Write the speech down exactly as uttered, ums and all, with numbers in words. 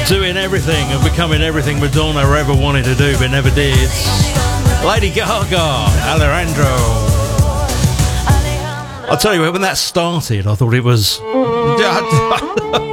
Doing everything and becoming everything Madonna ever wanted to do but never did. Lady Gaga, Alejandro. I'll tell you, when that started, I thought it was...